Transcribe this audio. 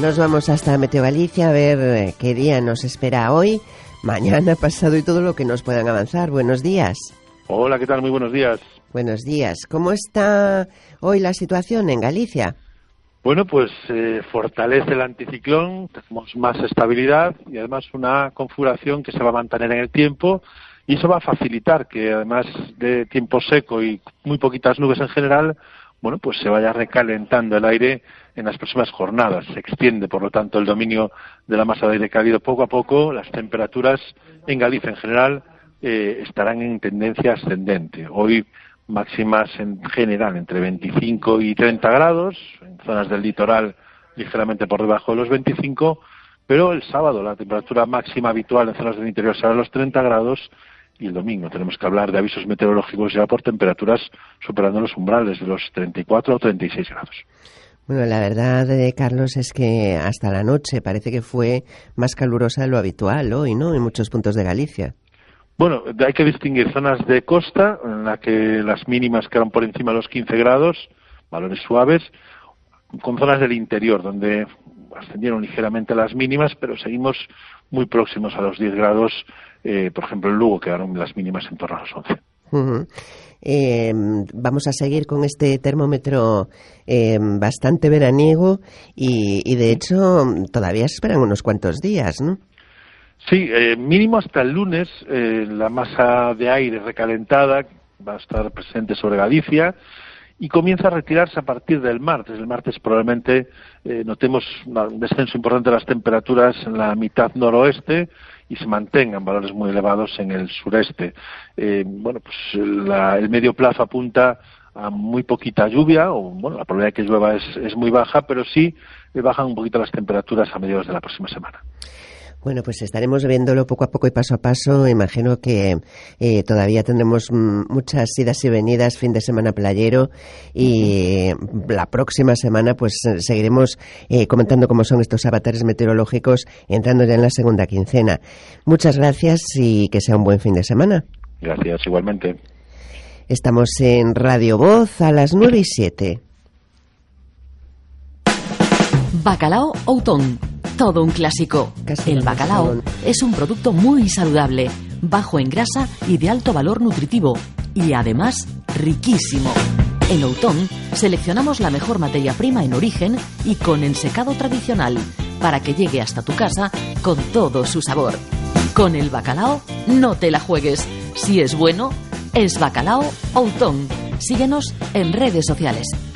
nos vamos hasta Meteo Galicia a ver qué día nos espera hoy, mañana, pasado y todo lo que nos puedan avanzar. Buenos días. Hola, ¿qué tal? Muy buenos días. Buenos días. ¿Cómo está hoy la situación en Galicia? Bueno, pues fortalece el anticiclón, tenemos más estabilidad y además una configuración que se va a mantener en el tiempo, y eso va a facilitar que además de tiempo seco y muy poquitas nubes en general, bueno, pues se vaya recalentando el aire en las próximas jornadas. Se extiende, por lo tanto, el dominio de la masa de aire cálido poco a poco. Las temperaturas en Galicia en general estarán en tendencia ascendente. Hoy máximas en general entre 25 y 30 grados, en zonas del litoral ligeramente por debajo de los 25, pero el sábado la temperatura máxima habitual en zonas del interior será los 30 grados, y el domingo tenemos que hablar de avisos meteorológicos ya por temperaturas superando los umbrales de los 34 o 36 grados. Bueno, la verdad, Carlos, es que hasta la noche parece que fue más calurosa de lo habitual hoy, ¿no?, en muchos puntos de Galicia. Bueno, hay que distinguir zonas de costa, en la que las mínimas quedan por encima de los 15 grados, valores suaves, con zonas del interior, donde ascendieron ligeramente las mínimas, pero seguimos muy próximos a los 10 grados. Por ejemplo, en Lugo quedaron las mínimas en torno a los 11. Vamos a seguir con este termómetro bastante veraniego y de hecho todavía se esperan unos cuantos días, ¿no? Sí, mínimo hasta el lunes. La masa de aire recalentada va a estar presente sobre Galicia y comienza a retirarse a partir del martes. El martes probablemente notemos un descenso importante de las temperaturas en la mitad noroeste y se mantengan valores muy elevados en el sureste. Bueno, pues el medio plazo apunta a muy poquita lluvia, o bueno, la probabilidad de que llueva es muy baja, pero sí bajan un poquito las temperaturas a mediados de la próxima semana. Bueno, pues estaremos viéndolo poco a poco y paso a paso. Imagino que todavía tendremos muchas idas y venidas, fin de semana playero, y la próxima semana pues seguiremos comentando cómo son estos avatares meteorológicos, entrando ya en la segunda quincena. Muchas gracias y que sea un buen fin de semana. Gracias, igualmente. Estamos en Radio Voz a las 9:07. Bacalao Outón. Todo un clásico. El bacalao es un producto muy saludable, bajo en grasa y de alto valor nutritivo, y además riquísimo. En Outón seleccionamos la mejor materia prima en origen y con ensecado tradicional, para que llegue hasta tu casa con todo su sabor. Con el bacalao no te la juegues. Si es bueno, es Bacalao Outón. Síguenos en redes sociales.